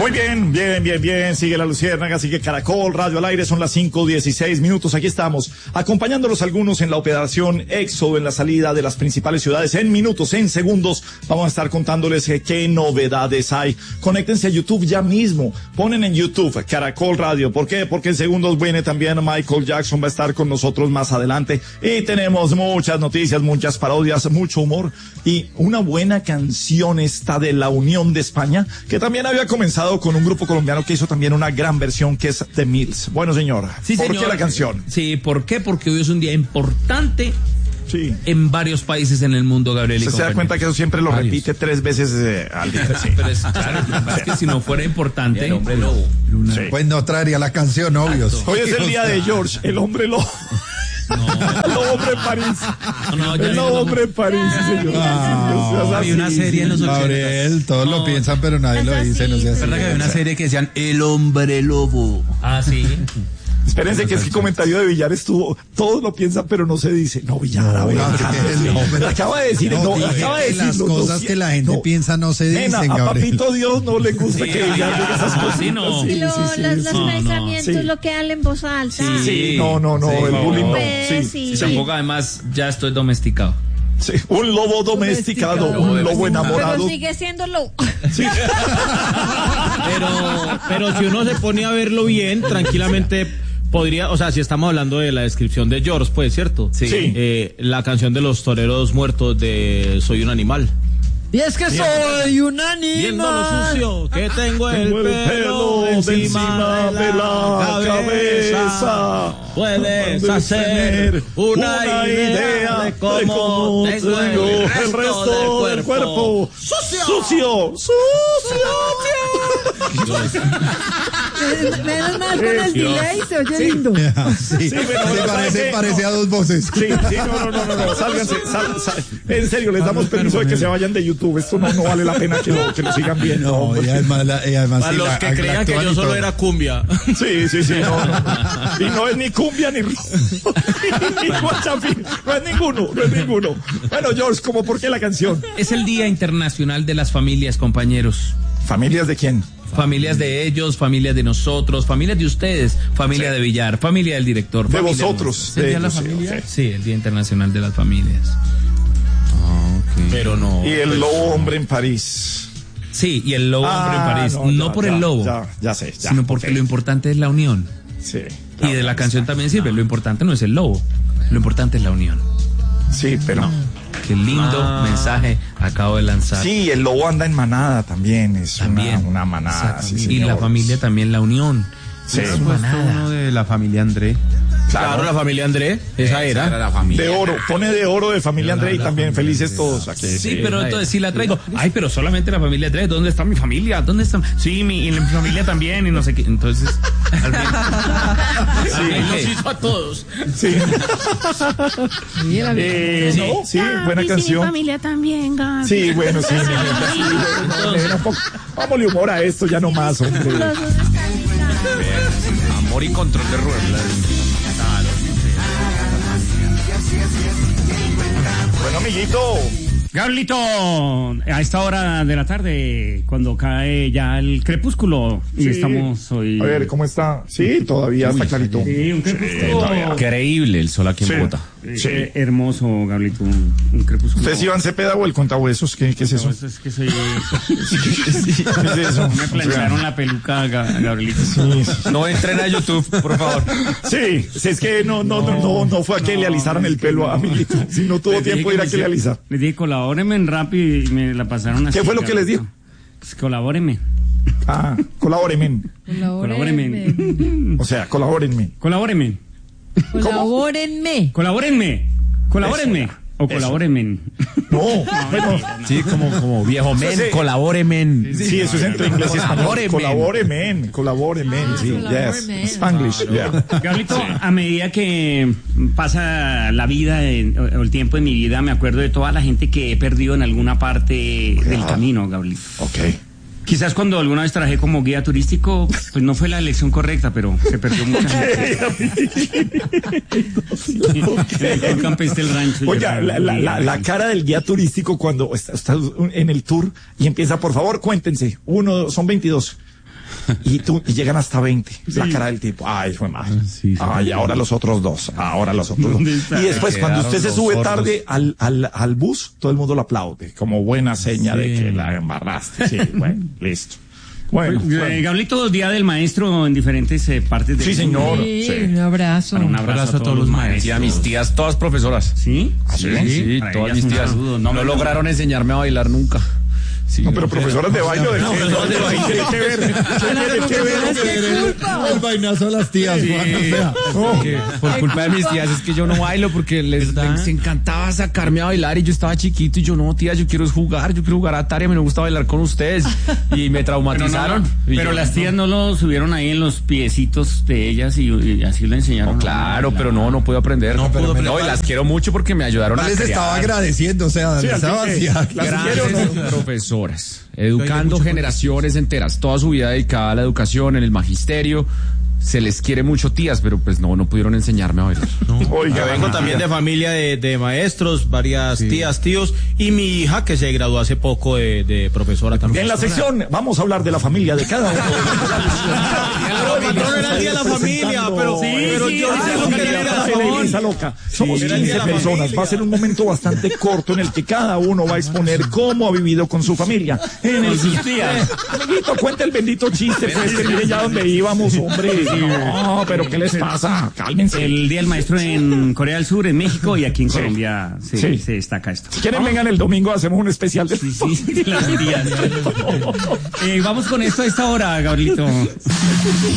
Muy bien. Sigue la Luciérnaga, sigue Caracol, Radio al Aire, son las 5:16. Aquí estamos, acompañándolos algunos en la operación Éxodo, en la salida de las principales ciudades. En minutos, en segundos, vamos a estar contándoles qué novedades hay. Conéctense a YouTube ya mismo. Ponen en YouTube Caracol Radio. ¿Por qué? Porque en segundos viene también Michael Jackson, va a estar con nosotros más adelante. Y tenemos muchas noticias, muchas parodias, mucho humor y una buena canción esta de La Unión de España, que también había comenzado con un grupo colombiano que hizo también una gran versión, que es The Mills. Bueno, señor, sí, ¿por señor, qué la canción? Sí, ¿por qué? Porque hoy es un día importante en varios países en el mundo, Gabriel. ¿Usted se da cuenta que eso siempre lo repite 3 veces al día? Sí. Pero claro, es que si no fuera importante, el hombre lobo. Sí. Pues no traería la canción, obvio. Hoy es el día de George, el hombre lobo. El hombre en París. El hombre en París, sí, señor. Hay una serie en los 80. Gabriel, todos lo piensan, pero nadie lo dice. No sé. Es verdad que había una serie que decían El hombre lobo. Ah, sí. Espérense, que es que el comentario de Villar estuvo, todos lo piensan, pero no se dice. No, Villar, acaba de decir, acaba de decir. Las cosas que la gente piensa no se dicen, Gabriel. A Papito Dios no le gusta que Villar diga esas cosas. Sí, los pensamientos lo quedan en voz alta. Sí, no, el bullying no. Sí, tampoco, además, ya estoy domesticado. Sí, un lobo domesticado, un lobo enamorado. Pero sigue siendo lobo. Sí. Pero si uno se pone a verlo bien, tranquilamente podría, o sea, si estamos hablando de la descripción de George, pues, ¿cierto? Sí. La canción de los toreros muertos de Soy un animal. Y es que soy un animal. Viendo lo sucio que tengo el pelo encima de la cabeza. Puedes hacer una idea de cómo tengo el resto del cuerpo. ¡Sucio! Menos mal con el delay se oye lindo. Sí, parece a dos voces. Sí, no, sálganse. En serio, les damos permiso de que se vayan de YouTube. Esto no vale la pena que lo sigan viendo. Y además para los que creían que yo solo era cumbia. Sí, no. Y no es ni cumbia ni guachafín. No es ninguno. Bueno, George, ¿por qué la canción? Es el Día Internacional de las Familias, compañeros. ¿Familias de quién? Familias de ellos, familias de nosotros, familias de ustedes, familia de Villar, familia del director. De vosotros. ¿El Día de la Familia? Sí, el Día Internacional de las Familias. Okay. Pero no. Y el lobo hombre en París. Sí, y el lobo hombre en París. No por el lobo. Ya sé. Sino porque lo importante es la unión. Sí. Y de la canción también sirve. Lo importante no es el lobo. Lo importante es la unión. Sí, pero... No. Qué lindo mensaje acabo de lanzar. Sí, el lobo anda en manada también. Es una manada. Sí, y la familia también, la unión. Sí. Es uno de la familia André. Claro, la familia André, esa era la familia. De oro, pone de oro de familia André y también felices todos aquí. Sí, pero entonces sí la traigo. Ay, pero solamente la familia André, ¿dónde está mi familia? ¿Dónde está? Sí, mi familia también y no sé qué. Entonces, los hizo a todos. Sí. Sí, buena canción. Mi familia también, Gaby. Sí, bueno, sí. Vámonos humor a esto, ya no más, hombre. Amor y control de ruedas. Bueno, amiguito. Gablito, a esta hora de la tarde, cuando cae ya el crepúsculo, y estamos hoy... A ver, ¿cómo está? Sí, todavía está clarito. Sí, un crepúsculo. Increíble el sol aquí en Bogotá. Sí. Hermoso, Gablito, un crepúsculo. ¿Usted es Iván Cepeda o el contahuesos? ¿Qué es eso? Es que soy... ¿Qué es eso? Me plancharon la peluca, Gabrielito. Sí. No entren a YouTube, por favor. Sí, es que no fue a que le alisaran el pelo a amiguito. Si no tuvo tiempo de ir a que le alisar. Les dije, colabórenme en rap y me la pasaron así. ¿Qué fue lo que les dijo? Pues, colabórenme. Colabórenme. Colabórenme. O sea, colabórenme. Colabórenme. Colabórenme. O colabórenme. No, bueno. Sí, como viejo men, colabórenme. Sí, eso es entre inglés y español. Colabórenme. Sí, yes. Spanglish, yeah. Gablito, a medida que pasa la vida o el tiempo de mi vida, me acuerdo de toda la gente que he perdido en alguna parte del camino, Gablito. Ok. Quizás cuando alguna vez trabajé como guía turístico, pues no fue la elección correcta, pero se perdió mucha gente. El campestre del rancho. Oiga, la cara del guía turístico cuando está en el tour y empieza, por favor, cuéntense. Son 22. y llegan hasta 20. La cara del tipo, ay, fue mal. Ay, ahora los otros dos. Y después, cuando usted se sube tarde al bus, todo el mundo lo aplaude, como buena seña de que la embarraste. Sí, bueno, listo. Bueno, Gablito, Día del Maestro en diferentes partes del mundo. señor. Sí, un abrazo. Un abrazo a todos los maestros. Y a mis tías, todas profesoras. ¿Sí? Sí, todas mis tías. No lograron enseñarme a bailar nunca. Sí, no, pero profesoras de baile de qué ver. El vainazo a las tías, por culpa de mis tías es que yo no bailo porque les encantaba sacarme a bailar y yo estaba chiquito y yo no, tía, yo quiero jugar a Atari, a mí me gusta bailar con ustedes y me traumatizaron. Pero las tías no lo subieron ahí en los piecitos de ellas y así lo enseñaron. No, claro, pero no puedo aprender. No, y las quiero mucho porque me ayudaron a les crear. estaba agradeciendo, o sea, les estaba grandes profesoras, educando generaciones enteras, toda su vida dedicada a la educación, en el magisterio. Se les quiere mucho, tías, pero pues no pudieron enseñarme a bailar. Yo vengo también de familia de maestros, varias tías, tíos, y mi hija que se graduó hace poco de profesora también. En la sección vamos a hablar de la familia de cada uno. No era el día de la familia, pero yo sé lo que era loca. Somos 15 personas. Va a ser un momento bastante corto en el que cada uno va a exponer cómo ha vivido con su familia. En el día. Amiguito, cuenta el bendito chiste, pues, que mire ya dónde íbamos, hombre. No, pero ¿qué les pasa? Cálmense. El Día del Maestro en Corea del Sur, en México, y aquí en Colombia se destaca esto. Si quieren, vengan el domingo, hacemos un especial de las días. Vamos con esto a esta hora, Gabrielito.